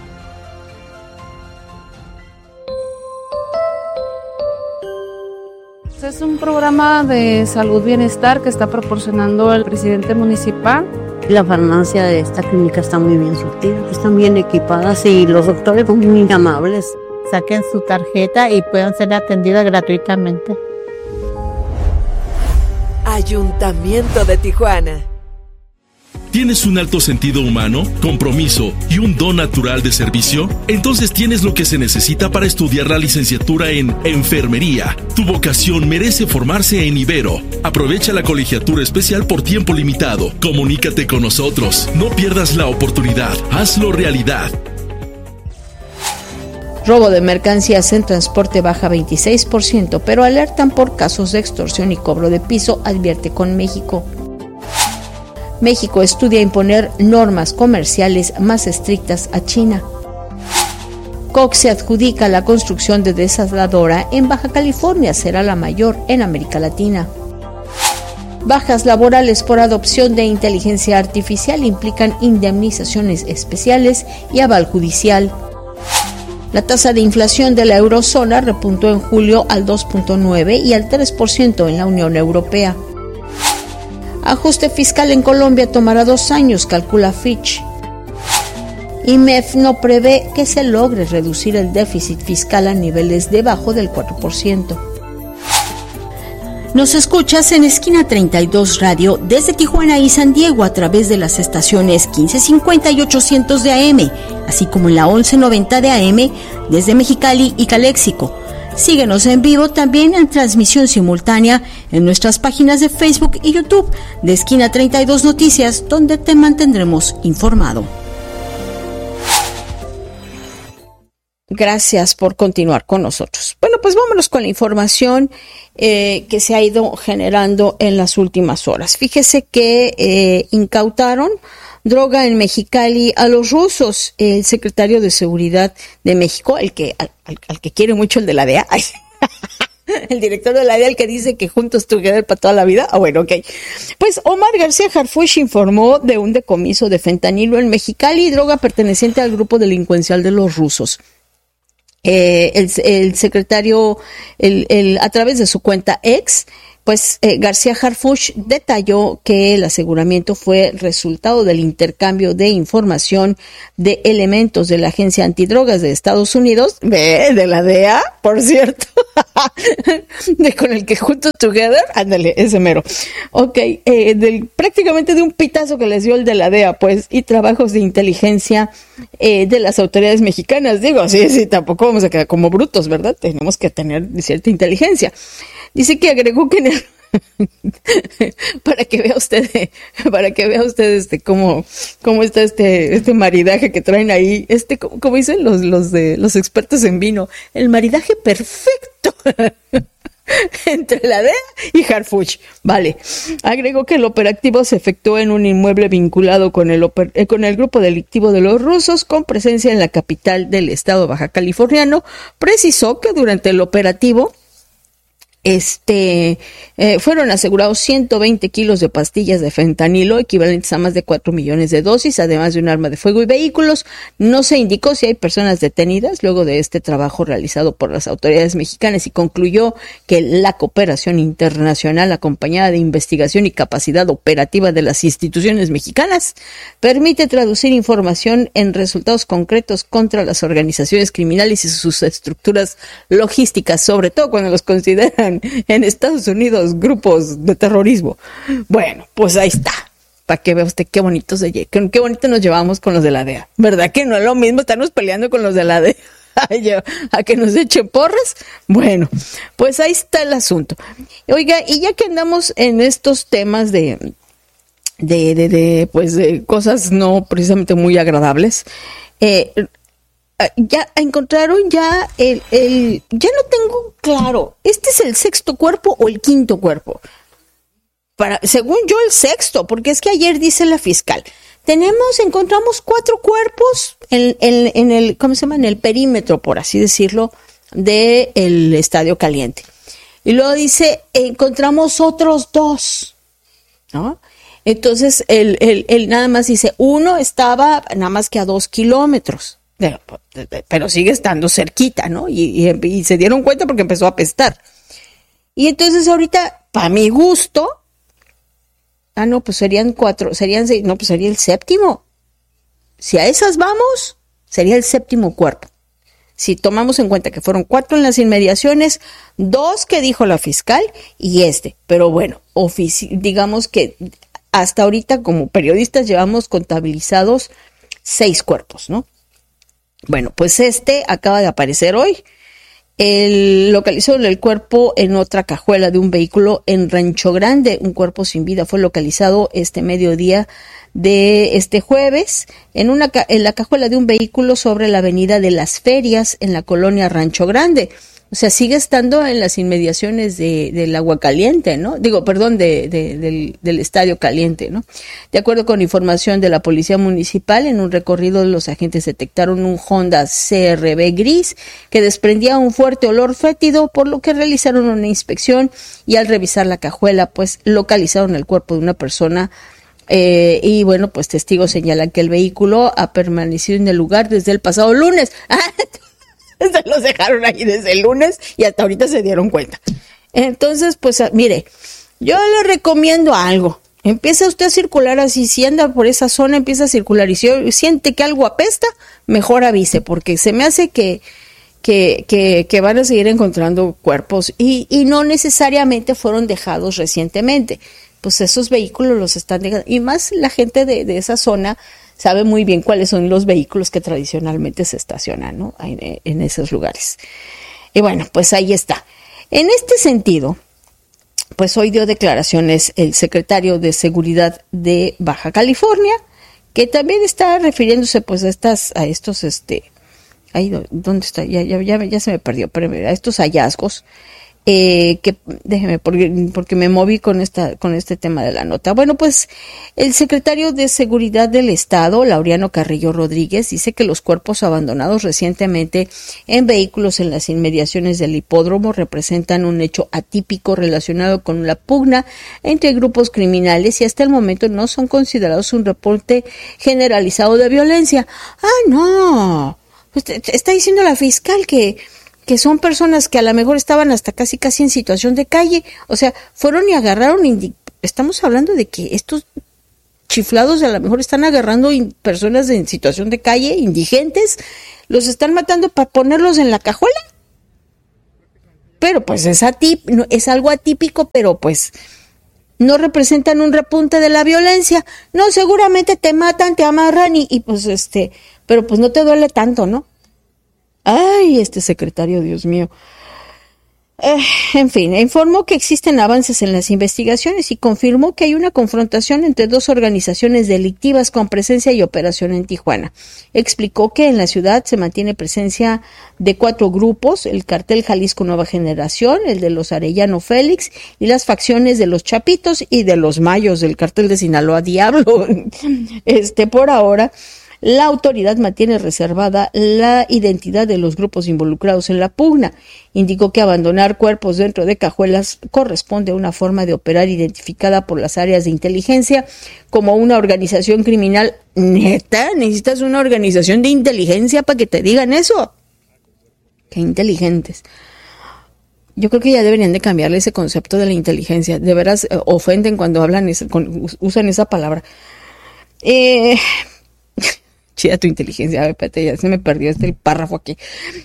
Es un programa de salud-bienestar que está proporcionando el presidente municipal. La farmacia de esta clínica está muy bien surtida, están bien equipadas y los doctores son muy amables. Saquen su tarjeta y puedan ser atendidas gratuitamente. Ayuntamiento de Tijuana. ¿Tienes un alto sentido humano, compromiso y un don natural de servicio? Entonces tienes lo que se necesita para estudiar la licenciatura en Enfermería. Tu vocación merece formarse en Ibero. Aprovecha la colegiatura especial por tiempo limitado. Comunícate con nosotros. No pierdas la oportunidad. Hazlo realidad. Robo de mercancías en transporte baja 26%, pero alertan por casos de extorsión y cobro de piso, advierte CONMÉXICO. México estudia imponer normas comerciales más estrictas a China. Cox se adjudica la construcción de desaladora en Baja California, será la mayor en América Latina. Bajas laborales por adopción de inteligencia artificial implican indemnizaciones especiales y aval judicial. La tasa de inflación de la eurozona repuntó en julio al 2.9% y al 3% en la Unión Europea. Ajuste fiscal en Colombia tomará 2 años, calcula Fitch. IMEF no prevé que se logre reducir el déficit fiscal a niveles debajo del 4%. Nos escuchas en Esquina 32 Radio desde Tijuana y San Diego a través de las estaciones 1550 y 800 de AM, así como en la 1190 de AM desde Mexicali y Caléxico. Síguenos en vivo también en transmisión simultánea en nuestras páginas de Facebook y YouTube de Esquina 32 Noticias, donde te mantendremos informado. Gracias por continuar con nosotros. Bueno, pues vámonos con la información que se ha ido generando en las últimas horas. Fíjese que incautaron droga en Mexicali a los rusos. El secretario de Seguridad de México, al que quiere mucho, el de la DEA, El director de la DEA, el que dice que juntos together para toda la vida. Ah, bueno, ok. Pues Omar García Harfuch informó de un decomiso de fentanilo en Mexicali, droga perteneciente al grupo delincuencial de los rusos. El secretario, a través de su cuenta X, pues García Harfuch detalló que el aseguramiento fue resultado del intercambio de información de elementos de la Agencia Antidrogas de Estados Unidos, de la DEA, por cierto, con el que juntos together, ándale, ese mero, prácticamente de un pitazo que les dio el de la DEA, pues, y trabajos de inteligencia de las autoridades mexicanas. Digo, sí, tampoco vamos a quedar como brutos, ¿verdad? Tenemos que tener cierta inteligencia. Dice que agregó que para que vea usted cómo está este maridaje que traen ahí, como dicen los expertos en vino, el maridaje perfecto entre la DEA y Harfuch. Vale. Agregó que el operativo se efectuó en un inmueble vinculado con el grupo delictivo de los rusos, con presencia en la capital del estado baja californiano. Precisó que durante el operativo fueron asegurados 120 kilos de pastillas de fentanilo, equivalentes a más de 4 millones de dosis, además de un arma de fuego y vehículos. No se indicó si hay personas detenidas luego de este trabajo realizado por las autoridades mexicanas, y concluyó que la cooperación internacional acompañada de investigación y capacidad operativa de las instituciones mexicanas permite traducir información en resultados concretos contra las organizaciones criminales y sus estructuras logísticas, sobre todo cuando los consideran en Estados Unidos grupos de terrorismo. Bueno, pues ahí está, para que vea usted qué bonito nos llevamos con los de la DEA. ¿Verdad que no es lo mismo estarnos peleando con los de la DEA a que nos echen porras? Bueno, pues ahí está el asunto. Oiga, y ya que andamos en estos temas de cosas no precisamente muy agradables, ya encontraron ya ya no tengo claro, ¿este es el sexto cuerpo o el quinto cuerpo? Según yo, el sexto, porque es que ayer dice la fiscal, encontramos 4 cuerpos en el, ¿cómo se llama? En el perímetro, por así decirlo, del Estadio Caliente. Y luego dice, encontramos otros 2, ¿no? Entonces, él nada más dice, uno estaba nada más que a 2 kilómetros. Pero sigue estando cerquita, ¿no? Y se dieron cuenta porque empezó a apestar. Y entonces ahorita, para mi gusto, pues serían 4, serían 6, pues sería el séptimo. Si a esas vamos, sería el séptimo cuerpo. Si tomamos en cuenta que fueron 4 en las inmediaciones, 2 que dijo la fiscal y pero bueno, digamos que hasta ahorita como periodistas llevamos contabilizados 6 cuerpos, ¿no? Bueno, pues acaba de aparecer hoy. Localizó el cuerpo en otra cajuela de un vehículo en Rancho Grande. Un cuerpo sin vida fue localizado mediodía de este jueves en la cajuela de un vehículo sobre la avenida de las Ferias en la colonia Rancho Grande. O sea, sigue estando en las inmediaciones del Agua Caliente, ¿no? Del Estadio Caliente, ¿no? De acuerdo con información de la Policía Municipal, en un recorrido los agentes detectaron un Honda CR-V gris que desprendía un fuerte olor fétido, por lo que realizaron una inspección y al revisar la cajuela, pues localizaron el cuerpo de una persona. Y bueno, pues testigos señalan que el vehículo ha permanecido en el lugar desde el pasado lunes. Se los dejaron ahí desde el lunes y hasta ahorita se dieron cuenta. Entonces, pues mire, yo le recomiendo algo. Empieza usted a circular así, si anda por esa zona, empieza a circular y si siente que algo apesta, mejor avise, porque se me hace que van a seguir encontrando cuerpos y no necesariamente fueron dejados recientemente. Pues esos vehículos los están dejando, y más la gente de esa zona sabe muy bien cuáles son los vehículos que tradicionalmente se estacionan, ¿no? En esos lugares. Y bueno, pues ahí está. En este sentido, pues hoy dio declaraciones el secretario de Seguridad de Baja California, que también está refiriéndose pues a estos ahí, ¿dónde está? Ya se me perdió, pero a estos hallazgos que déjeme porque me moví con este tema de la nota. Bueno, pues el secretario de Seguridad del Estado, Laureano Carrillo Rodríguez, dice que los cuerpos abandonados recientemente en vehículos en las inmediaciones del hipódromo representan un hecho atípico relacionado con la pugna entre grupos criminales y hasta el momento no son considerados un reporte generalizado de violencia. No, pues está diciendo la fiscal que son personas que a lo mejor estaban hasta casi en situación de calle, o sea, fueron y agarraron, estamos hablando de que estos chiflados a lo mejor están agarrando personas en situación de calle, indigentes, los están matando para ponerlos en la cajuela. Pero pues es algo atípico, pero pues no representan un repunte de la violencia. No, seguramente te matan, te amarran y pues pero pues no te duele tanto, ¿no? Ay, este secretario, Dios mío. En fin, informó que existen avances en las investigaciones y confirmó que hay una confrontación entre dos organizaciones delictivas con presencia y operación en Tijuana. Explicó que en la ciudad se mantiene presencia de 4 grupos, el cartel Jalisco Nueva Generación, el de los Arellano Félix y las facciones de los Chapitos y de los Mayos del cartel de Sinaloa Diablo. Por ahora, la autoridad mantiene reservada la identidad de los grupos involucrados en la pugna. Indicó que abandonar cuerpos dentro de cajuelas corresponde a una forma de operar identificada por las áreas de inteligencia como una organización criminal. ¿Neta? ¿Necesitas una organización de inteligencia para que te digan eso? ¡Qué inteligentes! Yo creo que ya deberían de cambiarle ese concepto de la inteligencia. De veras ofenden cuando usan esa palabra. Chida tu inteligencia, espérate, ya se me perdió el párrafo aquí.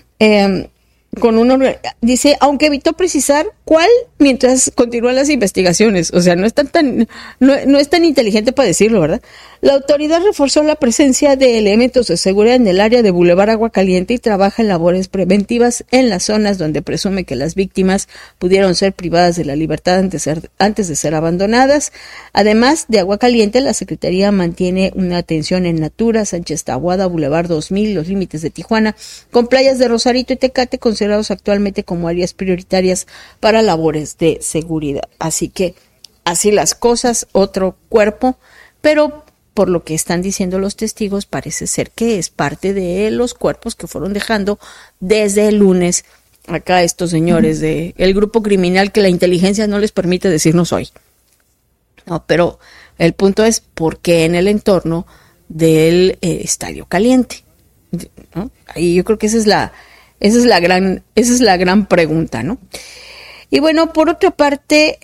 Dice, aunque evitó precisar cuál mientras continúan las investigaciones. O sea, no es tan inteligente para decirlo, ¿verdad? La autoridad reforzó la presencia de elementos de seguridad en el área de Boulevard Agua Caliente y trabaja en labores preventivas en las zonas donde presume que las víctimas pudieron ser privadas de la libertad antes de ser abandonadas. Además de Agua Caliente, la Secretaría mantiene una atención en Natura, Sánchez Taboada, Boulevard 2000, los límites de Tijuana, con playas de Rosarito y Tecate considerados actualmente como áreas prioritarias para labores de seguridad. Así que, así las cosas, otro cuerpo, pero por lo que están diciendo los testigos, parece ser que es parte de los cuerpos que fueron dejando desde el lunes acá estos señores de el grupo criminal que la inteligencia no les permite decirnos hoy. No, pero el punto es por qué en el entorno del Estadio Caliente, ¿no? Ahí yo creo que esa es la gran pregunta, ¿no? Y bueno, por otra parte,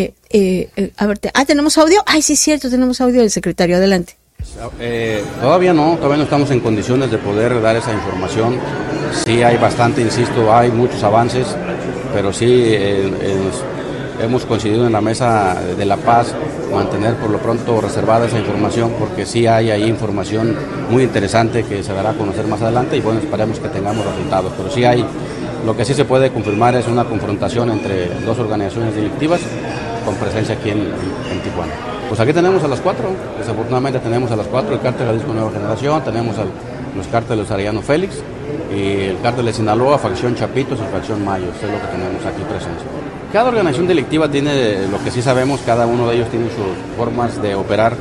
a ver, ¿tenemos audio? Ay, sí es cierto, tenemos audio del secretario, adelante. Todavía no estamos en condiciones de poder dar esa información. Sí hay bastante, insisto, hay muchos avances, pero sí hemos coincidido en la mesa de La Paz mantener por lo pronto reservada esa información, porque sí hay ahí información muy interesante que se dará a conocer más adelante y bueno, esperemos que tengamos resultados, pero sí hay. Lo que sí se puede confirmar es una confrontación entre dos organizaciones delictivas con presencia aquí en Tijuana. Pues aquí tenemos a las 4, desafortunadamente tenemos a las 4 el cártel Jalisco Nueva Generación, tenemos los cárteles Arellano Félix y el cártel de Sinaloa, facción Chapitos y facción Mayos, es lo que tenemos aquí presencia. Cada organización delictiva tiene, lo que sí sabemos, cada uno de ellos tiene sus formas de operar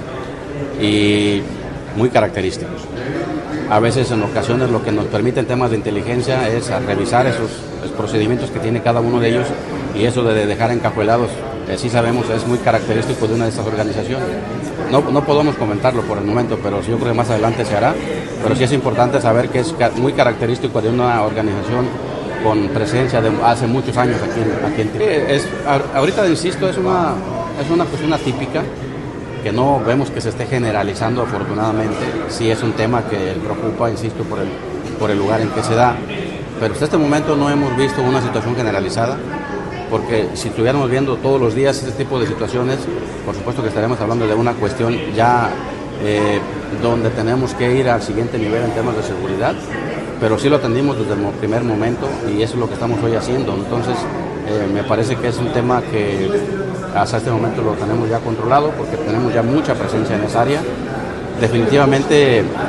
y muy característicos. A veces, en ocasiones, lo que nos permite en temas de inteligencia es revisar esos procedimientos que tiene cada uno de ellos y eso de dejar encajuelados, sí sabemos, es muy característico de una de estas organizaciones. No podemos comentarlo por el momento, pero yo creo que más adelante se hará, pero sí es importante saber que es muy característico de una organización con presencia de hace muchos años aquí en Tijuana. Ahorita, insisto, es una cuestión atípica, que no vemos que se esté generalizando afortunadamente. Sí es un tema que preocupa, insisto, por el lugar en que se da, pero hasta este momento no hemos visto una situación generalizada, porque si estuviéramos viendo todos los días este tipo de situaciones, por supuesto que estaremos hablando de una cuestión ya donde tenemos que ir al siguiente nivel en temas de seguridad, pero sí lo atendimos desde el primer momento y eso es lo que estamos hoy haciendo. Entonces me parece que es un tema que hasta este momento lo tenemos ya controlado porque tenemos ya mucha presencia en esa área. Definitivamente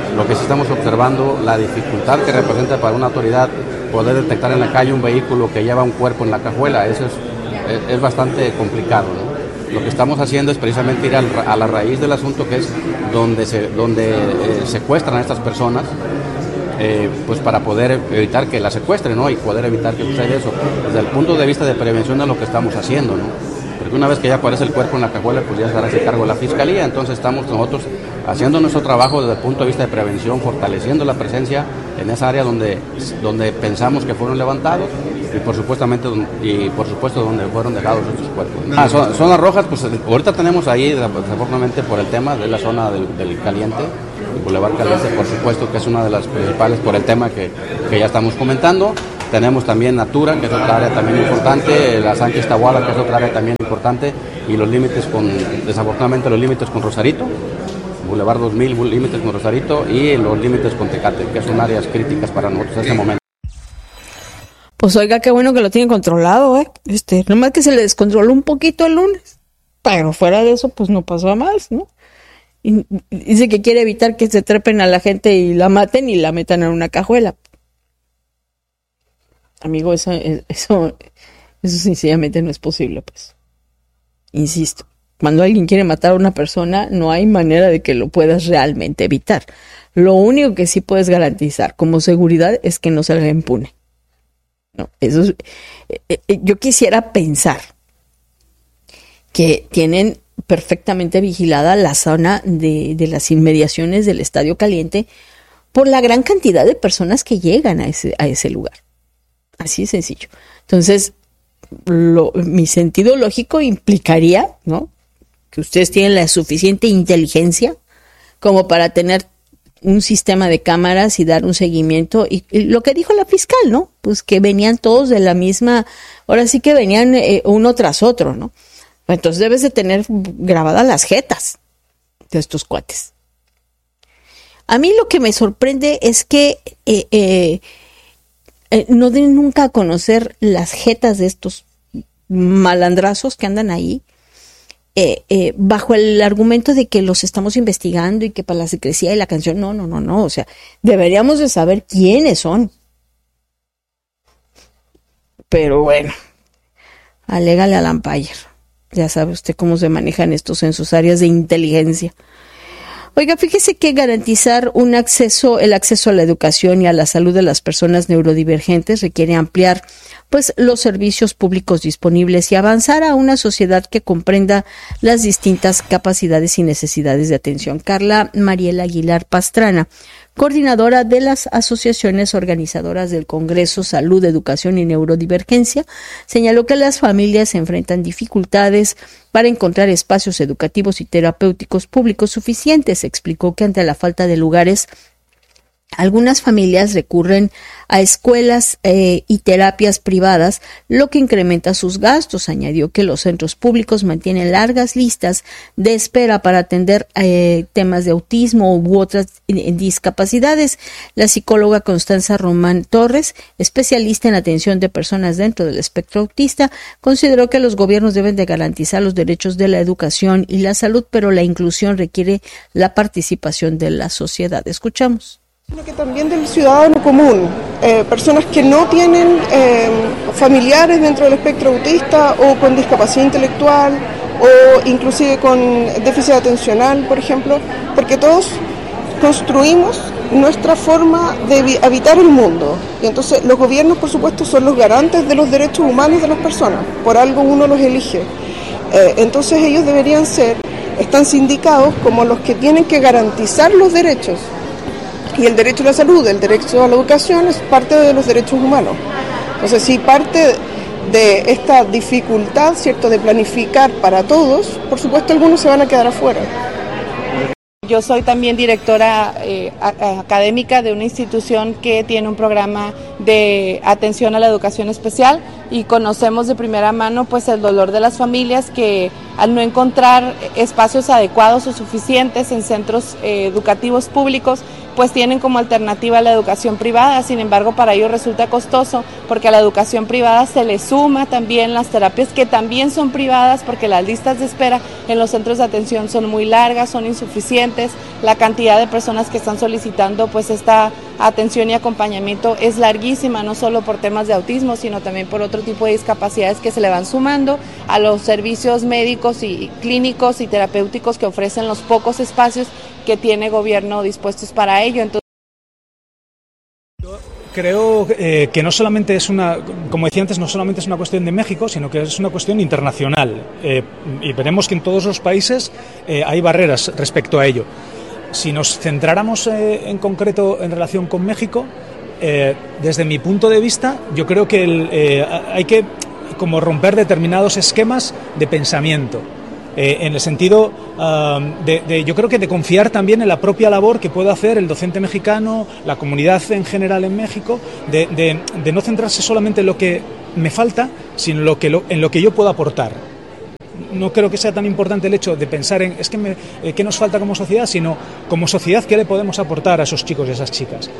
Lo que sí estamos observando, la dificultad que representa para una autoridad poder detectar en la calle un vehículo que lleva un cuerpo en la cajuela, eso es bastante complicado, ¿no? Lo que estamos haciendo es precisamente ir a la raíz del asunto, que es donde secuestran a estas personas, pues para poder evitar que la secuestren, ¿no? Y poder evitar que suceda eso. Desde el punto de vista de prevención es lo que estamos haciendo, ¿no? Porque una vez que ya aparece el cuerpo en la cajuela, pues ya se hará ese cargo la Fiscalía. Entonces estamos nosotros haciendo nuestro trabajo desde el punto de vista de prevención, fortaleciendo la presencia en esa área donde pensamos que fueron levantados y por supuesto donde fueron dejados estos cuerpos. Zonas rojas, pues ahorita tenemos ahí, desafortunadamente por el tema de la zona del Caliente, el Boulevard Caliente, por supuesto que es una de las principales por el tema que ya estamos comentando. Tenemos también Natura, que es otra área también importante, la Sánchez Tahuala, que es otra área también importante, y desafortunadamente los límites con Rosarito, Boulevard 2000, límites con Rosarito, y los límites con Tecate, que son áreas críticas para nosotros en este momento. Pues oiga, qué bueno que lo tienen controlado, nomás que se le descontroló un poquito el lunes, pero fuera de eso, pues no pasó a más, ¿no? Y dice que quiere evitar que se trepen a la gente y la maten y la metan en una cajuela. Amigo, eso sencillamente no es posible, pues. Insisto, cuando alguien quiere matar a una persona, no hay manera de que lo puedas realmente evitar. Lo único que sí puedes garantizar como seguridad es que no salga impune. No, eso yo quisiera pensar que tienen perfectamente vigilada la zona de las inmediaciones del Estadio Caliente por la gran cantidad de personas que llegan a ese lugar. Así de sencillo. Entonces, mi sentido lógico implicaría, ¿no?, que ustedes tienen la suficiente inteligencia como para tener un sistema de cámaras y dar un seguimiento. Y lo que dijo la fiscal, ¿no? Pues que venían todos de la misma, ahora sí que venían uno tras otro, ¿no? Entonces debes de tener grabadas las jetas de estos cuates. A mí lo que me sorprende es que no den nunca a conocer las jetas de estos malandrazos que andan ahí, bajo el argumento de que los estamos investigando y que para la secrecía y la canción, no, o sea, deberíamos de saber quiénes son. Pero bueno, alégale al Lampire. Ya sabe usted cómo se manejan estos en sus áreas de inteligencia. Oiga, fíjese que garantizar el acceso a la educación y a la salud de las personas neurodivergentes requiere ampliar pues los servicios públicos disponibles y avanzar a una sociedad que comprenda las distintas capacidades y necesidades de atención. Carla Mariela Aguilar Pastrana, coordinadora de las asociaciones organizadoras del Congreso Salud, Educación y Neurodivergencia, señaló que las familias enfrentan dificultades para encontrar espacios educativos y terapéuticos públicos suficientes. Explicó que ante la falta de lugares, algunas familias recurren a escuelas y terapias privadas, lo que incrementa sus gastos. Añadió que los centros públicos mantienen largas listas de espera para atender temas de autismo u otras discapacidades. La psicóloga Constanza Román Torres, especialista en atención de personas dentro del espectro autista, consideró que los gobiernos deben de garantizar los derechos de la educación y la salud, pero la inclusión requiere la participación de la sociedad. Escuchamos. Sino que también del ciudadano común, personas que no tienen familiares dentro del espectro autista o con discapacidad intelectual o inclusive con déficit atencional, por ejemplo, porque todos construimos nuestra forma de habitar el mundo. Y entonces los gobiernos, por supuesto, son los garantes de los derechos humanos de las personas, por algo uno los elige. Entonces ellos están sindicados como los que tienen que garantizar los derechos. Y el derecho a la salud, el derecho a la educación es parte de los derechos humanos. Entonces, si parte de esta dificultad, ¿cierto?, de planificar para todos, por supuesto algunos se van a quedar afuera. Yo soy también directora académica de una institución que tiene un programa de atención a la educación especial. y conocemos de primera mano pues el dolor de las familias que al no encontrar espacios adecuados o suficientes en centros educativos públicos pues tienen como alternativa la educación privada. Sin embargo, para ellos resulta costoso porque a la educación privada se le suma también las terapias que también son privadas, porque las listas de espera en los centros de atención son muy largas, son insuficientes, la cantidad de personas que están solicitando pues esta atención y acompañamiento es larguísima, no solo por temas de autismo, sino también por otro tipo de discapacidades que se le van sumando a los servicios médicos y clínicos y terapéuticos que ofrecen los pocos espacios que tiene gobierno dispuestos para ello. Entonces, creo que no solamente es como decía antes, no solamente es una cuestión de México, sino que es una cuestión internacional. Y veremos que en todos los países hay barreras respecto a ello. Si nos centráramos en concreto en relación con México, desde mi punto de vista, yo creo que hay que como romper determinados esquemas de pensamiento. En el sentido yo creo que de confiar también en la propia labor que puede hacer el docente mexicano, la comunidad en general en México, de no centrarse solamente en lo que me falta, sino en lo que yo puedo aportar. No creo que sea tan importante el hecho de pensar en qué nos falta como sociedad, sino como sociedad qué le podemos aportar a esos chicos y a esas chicas.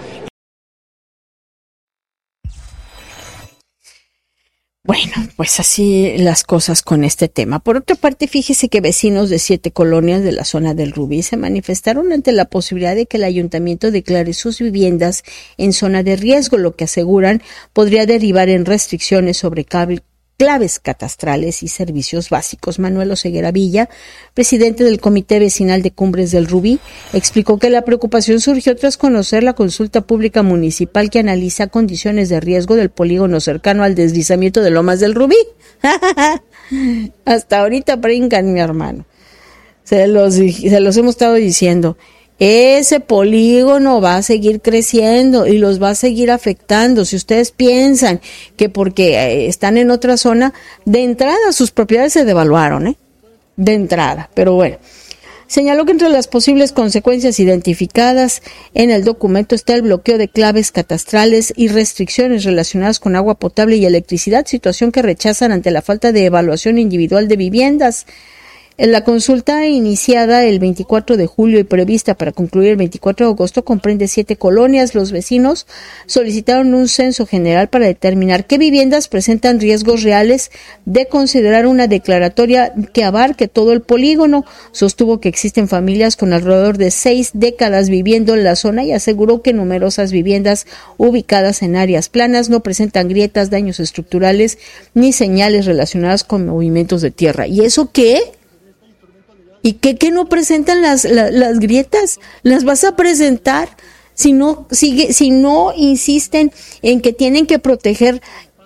Bueno, pues así las cosas con este tema. Por otra parte, fíjese que vecinos de 7 colonias de la zona del Rubí se manifestaron ante la posibilidad de que el ayuntamiento declare sus viviendas en zona de riesgo, lo que aseguran podría derivar en restricciones sobre claves catastrales y servicios básicos. Manuel Oseguera Villa, presidente del Comité Vecinal de Cumbres del Rubí, explicó que la preocupación surgió tras conocer la consulta pública municipal que analiza condiciones de riesgo del polígono cercano al deslizamiento de Lomas del Rubí. Hasta ahorita brincan, mi hermano. Se los hemos estado diciendo. Ese polígono va a seguir creciendo y los va a seguir afectando. Si ustedes piensan que porque están en otra zona, de entrada sus propiedades se devaluaron, de entrada. Pero bueno, señaló que entre las posibles consecuencias identificadas en el documento está el bloqueo de claves catastrales y restricciones relacionadas con agua potable y electricidad, situación que rechazan ante la falta de evaluación individual de viviendas. En la consulta iniciada el 24 de julio y prevista para concluir el 24 de agosto comprende 7 colonias. Los vecinos solicitaron un censo general para determinar qué viviendas presentan riesgos reales de considerar una declaratoria que abarque todo el polígono. Sostuvo que existen familias con alrededor de 6 décadas viviendo en la zona y aseguró que numerosas viviendas ubicadas en áreas planas no presentan grietas, daños estructurales ni señales relacionadas con movimientos de tierra. ¿Y eso qué? ¿Y qué no presentan las grietas? ¿Las vas a presentar? Si no insisten en que tienen que proteger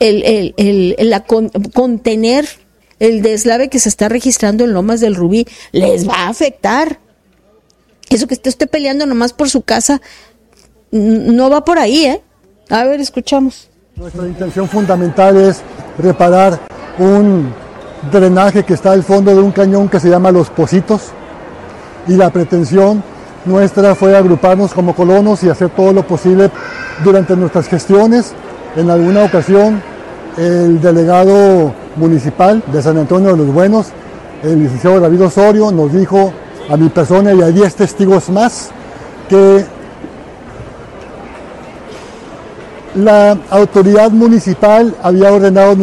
contener el deslave que se está registrando en Lomas del Rubí, les va a afectar. Eso que esté peleando nomás por su casa no va por ahí, A ver, escuchamos. Nuestra intención fundamental es reparar un drenaje que está al fondo de un cañón que se llama Los Pocitos, y la pretensión nuestra fue agruparnos como colonos y hacer todo lo posible durante nuestras gestiones. En alguna ocasión el delegado municipal de San Antonio de los Buenos, el licenciado David Osorio, nos dijo a mi persona y a 10 testigos más que la autoridad municipal había ordenado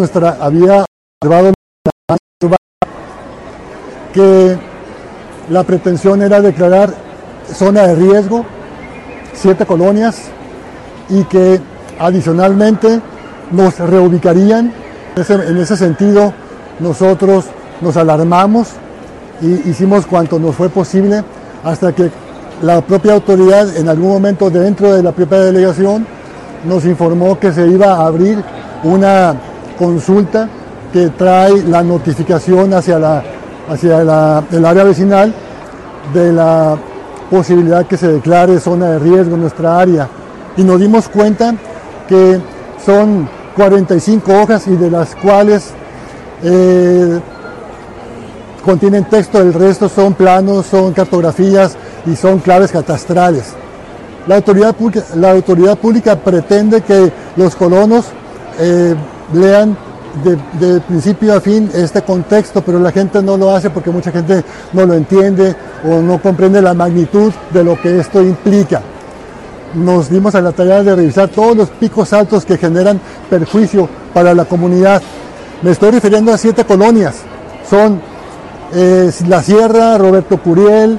que la pretensión era declarar zona de riesgo 7 colonias y que adicionalmente nos reubicarían. En ese sentido nosotros nos alarmamos y hicimos cuanto nos fue posible hasta que la propia autoridad en algún momento dentro de la propia delegación nos informó que se iba a abrir una consulta que trae la notificación hacia el área vecinal de la posibilidad que se declare zona de riesgo en nuestra área. Y nos dimos cuenta que son 45 hojas y de las cuales contienen texto, el resto son planos, son cartografías y son claves catastrales. La autoridad pública pretende que los colonos lean de principio a fin este contexto, pero la gente no lo hace porque mucha gente no lo entiende o no comprende la magnitud de lo que esto implica. Nos dimos a la tarea de revisar todos los picos altos que generan perjuicio para la comunidad. Me estoy refiriendo a 7 colonias. Son La Sierra, Roberto Curiel,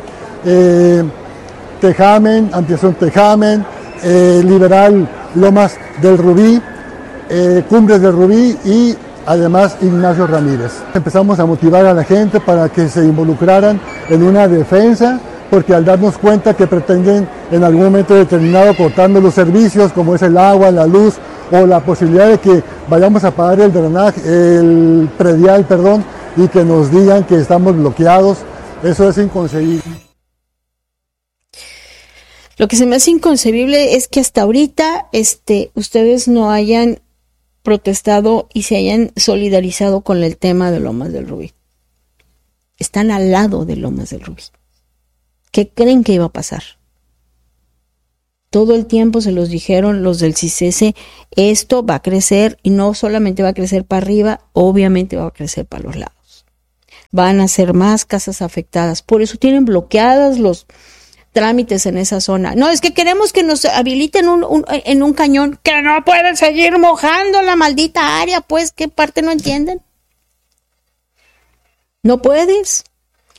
Tejamen, Ampliación Tejamen, Liberal Lomas del Rubí, Cumbres del Rubí y además Ignacio Ramírez. Empezamos a motivar a la gente para que se involucraran en una defensa, porque al darnos cuenta que pretenden en algún momento determinado cortando los servicios como es el agua, la luz o la posibilidad de que vayamos a pagar el drenaje, el predial, y que nos digan que estamos bloqueados, eso es inconcebible. Lo que se me hace inconcebible es que hasta ahorita ustedes no hayan protestado y se hayan solidarizado con el tema de Lomas del Rubí. Están al lado de Lomas del Rubí. ¿Qué creen que iba a pasar? Todo el tiempo se los dijeron los del CICESE, esto va a crecer y no solamente va a crecer para arriba, obviamente va a crecer para los lados. Van a ser más casas afectadas, por eso tienen bloqueadas los trámites en esa zona. No, es que queremos que nos habiliten en un cañón, que no pueden seguir mojando la maldita área, pues, ¿qué parte no entienden? No puedes.